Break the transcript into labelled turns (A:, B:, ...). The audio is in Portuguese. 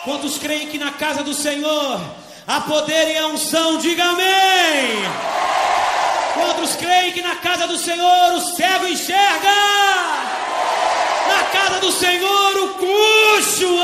A: Quantos creem que na casa do Senhor há poder e a unção? Diga amém. Quantos creem que na casa do Senhor o cego enxerga? Na casa do Senhor o coxo